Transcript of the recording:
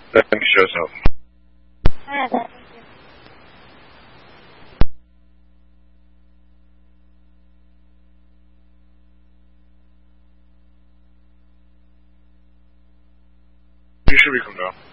Then he shows up. Alright, thank you. You should be come down.